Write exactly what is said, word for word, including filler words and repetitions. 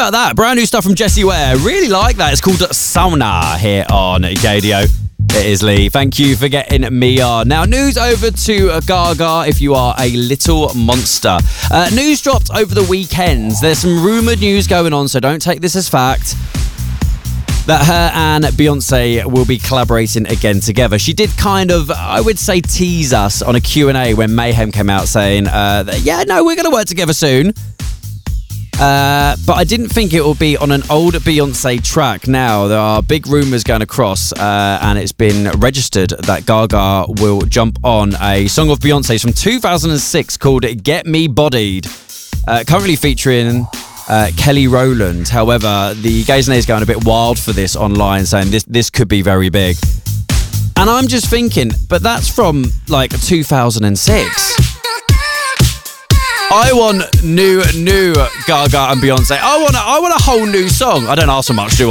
about that? Brand new stuff from Jessie Ware. Really like that. It's called Sauna here on Gadio. It is Lee. Thank you for getting me on. Now, news over to Gaga if you are a little monster. Uh, news dropped over the weekend. There's some rumoured news going on, so don't take this as fact, that her and Beyonce will be collaborating again together. She did kind of, I would say, tease us on a Q and A when Mayhem came out saying, uh, that, yeah, no, we're going to work together soon. Uh, but I didn't think it would be on an old Beyonce track. Now, there are big rumours going across, uh, and it's been registered that Gaga will jump on a song of Beyonce's from two thousand six called Get Me Bodied, uh, currently featuring uh, Kelly Rowland. However, the Gaze is going a bit wild for this online, saying this, this could be very big. And I'm just thinking, but that's from like two thousand six. I want new, new Gaga and Beyonce. I want, a, I want a whole new song. I don't ask for much, do I?